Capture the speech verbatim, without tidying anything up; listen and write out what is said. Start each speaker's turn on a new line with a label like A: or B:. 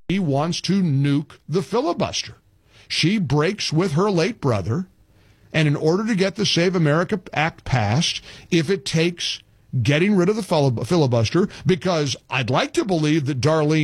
A: She wants to nuke the filibuster. She breaks with her late brother, and in order to get the Save America Act passed, if it takes getting rid of the filibuster, because I'd like to believe that Darlene